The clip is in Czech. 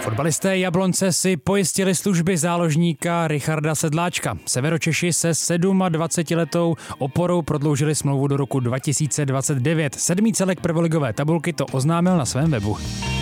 Fotbalisté Jablonce si pojistili služby záložníka Richarda Sedláčka. Severočeši se 27letou oporou prodloužili smlouvu do roku 2029. 7. celek prvoligové tabulky to oznámil na svém webu.